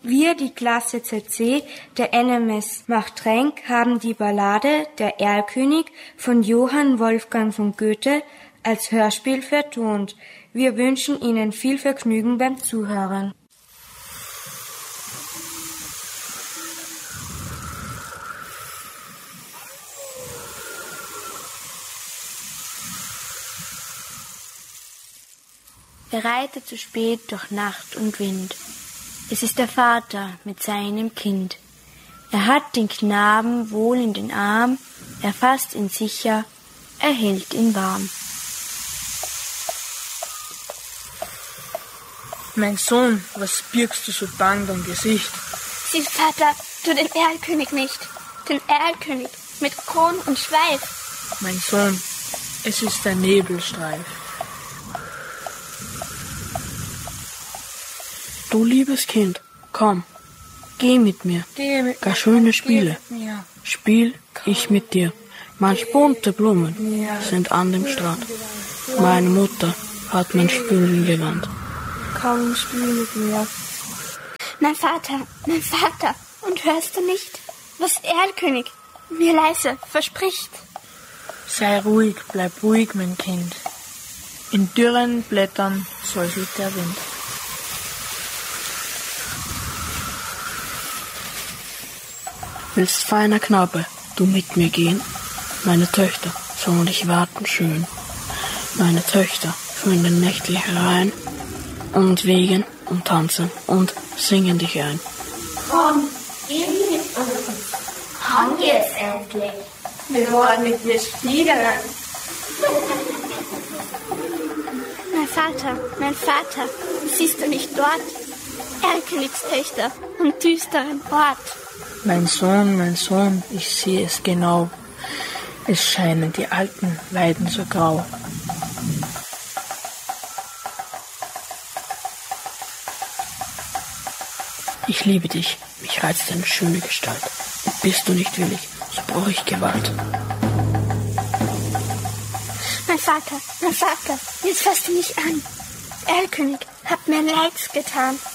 Wir, die Klasse CC der NMS Machtrenk, haben die Ballade Der Erlkönig von Johann Wolfgang von Goethe als Hörspiel vertont. Wir wünschen Ihnen viel Vergnügen beim Zuhören. Er reitet zu spät durch Nacht und Wind. Es ist der Vater mit seinem Kind. Er hat den Knaben wohl in den Arm, er fasst ihn sicher, er hält ihn warm. Mein Sohn, was birgst du so bang dein Gesicht? Sieh, Vater, du den Erlkönig nicht, den Erlkönig mit Kron und Schweif. Mein Sohn, es ist ein Nebelstreif. Du liebes Kind, komm, geh mit mir, gar schöne Spiele. Spiel ich mit dir, manch bunte Blumen sind an dem Strand. Meine Mutter hat mein Spülen gewandt. Komm, spiel mit mir. Mein Vater, und hörst du nicht, was Erlkönig mir leise verspricht? Sei ruhig, bleib ruhig, mein Kind. In dürren Blättern säuselt der Wind. Willst, feiner Knabe, du mit mir gehen? Meine Töchter sollen dich warten schön. Meine Töchter führen den nächtlichen Rhein und wegen und tanzen und singen dich ein. Komm, geh mit uns. Komm jetzt endlich. Wir wollen mit dir spielen. Mein Vater, siehst du nicht dort? Erlkönigstöchter am düsteren Ort. Mein Sohn, ich sehe es genau. Es scheinen die alten Weiden so grau. Ich liebe dich, mich reizt deine schöne Gestalt. Und bist du nicht willig, so brauche ich Gewalt. Mein Vater, jetzt fasst du mich an. Erlkönig hat mir Leids getan.